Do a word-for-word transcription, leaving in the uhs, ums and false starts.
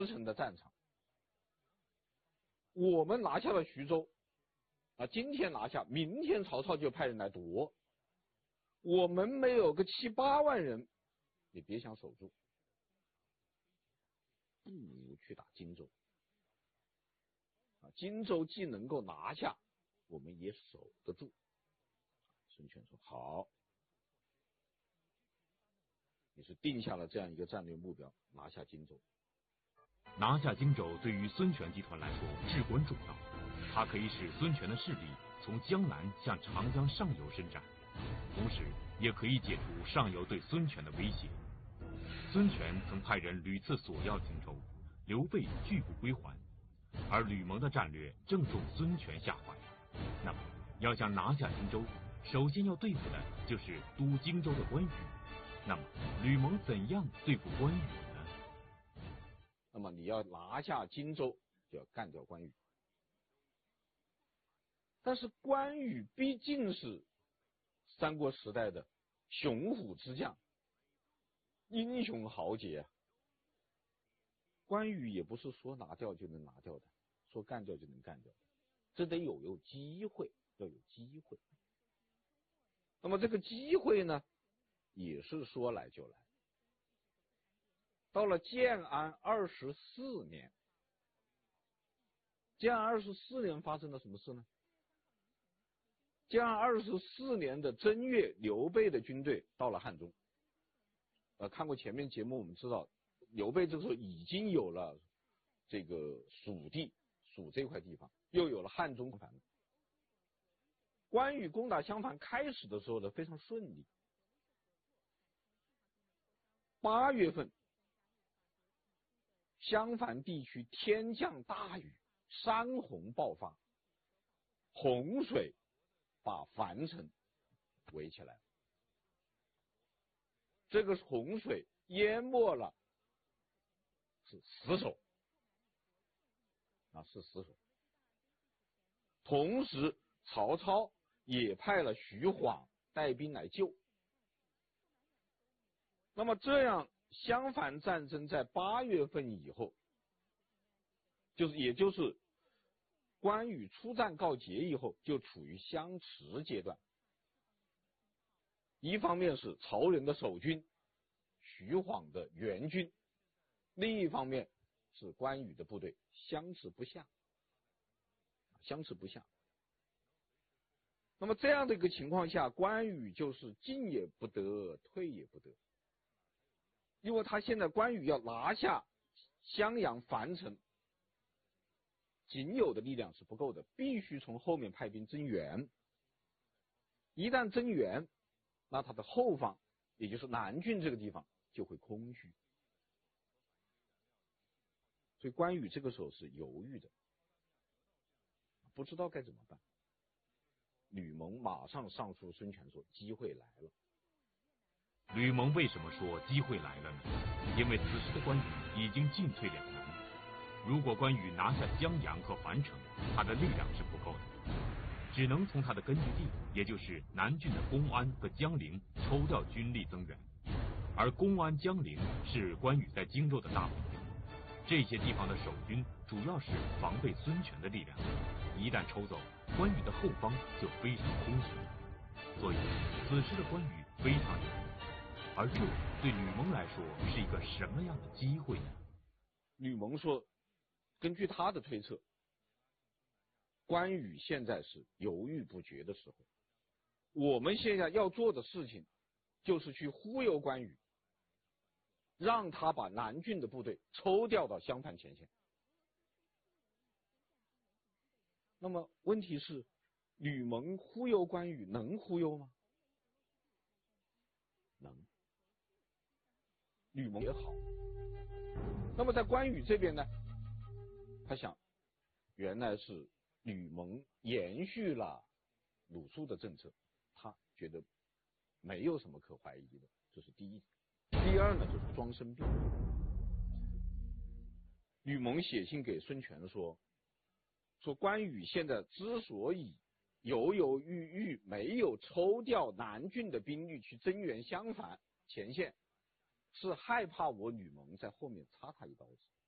城的战场，我们拿下了徐州，啊，今天拿下，明天曹操就派人来夺，我们没有个七八万人，你别想守住，不如去打荆州。啊，荆州既能够拿下，我们也守得住。孙权说好，也是定下了这样一个战略目标，拿下荆州。 拿下荆州对于孙权集团来说至关重要，它可以使孙权的势力从江南向长江上游伸展，同时也可以解除上游对孙权的威胁。孙权曾派人屡次索要荆州，刘备拒不归还，而吕蒙的战略正中孙权下怀。那么，要想拿下荆州，首先要对付的就是督荆州的关羽。那么，吕蒙怎样对付关羽呢？ 那么你要拿下荆州，就要干掉关羽。但是关羽毕竟是三国时代的雄虎之将，英雄豪杰啊。关羽也不是说拿掉就能拿掉的，说干掉就能干掉的，这得有有机会，要有机会。那么这个机会呢，也是说来就来。到了建安二十四年，建安二十四年发生了什么事呢？建安二十四年的正月，刘备的军队到了汉中。呃，看过前面节目，我们知道刘备这个时候已经有了这个蜀地，蜀这块地方，又有了汉中反。关羽攻打襄樊开始的时候呢，非常顺利。八月份，襄樊地区天降大雨，山洪爆发，洪水把樊城围起来了。这个洪水淹没了，是死守，啊，是死守。同时，曹操也派了徐晃带兵来救。那么这样，襄樊战争在八月份以后，就是也就是关羽出战告捷以后，就处于相持阶段。一方面是曹仁的守军，徐晃的援军，另一方面是关羽的部队相持不下，相持不下。那么这样的一个情况下，关羽就是进也不得，退也不得，因为他现在关羽要拿下襄阳、樊城，仅有的力量是不够的，必须从后面派兵增援。一旦增援，那他的后方，也就是南郡这个地方就会空虚。所以关羽这个时候是犹豫的，不知道该怎么办。吕蒙马上上书孙权说：“机会来了。” 吕蒙为什么说机会来了呢？因为此时的关羽已经进退两难。如果关羽拿下襄阳和樊城，他的力量是不够的，只能从他的根据地，也就是南郡的公安和江陵抽调军力增援。而公安、江陵是关羽在荆州的大本营，这些地方的守军主要是防备孙权的力量，一旦抽走，关羽的后方就非常空虚。所以此时的关羽非常犹豫，而这对吕蒙来说是一个什么样的机会呢？ 吕蒙说，根据他的推测，关羽现在是犹豫不决的时候，我们现在要做的事情就是去忽悠关羽，让他把南郡的部队抽调到襄樊前线。那么问题是，吕蒙忽悠关羽能忽悠吗？能。吕蒙也好。那么在关羽这边呢，他想，原来是吕蒙延续了鲁肃的政策，他觉得没有什么可怀疑的，这是第一。第二呢，就是装生病。吕蒙写信给孙权说，说关羽现在之所以犹犹豫豫，没有抽调南郡的兵力去增援襄樊前线，是害怕我吕蒙在后面插他一刀子。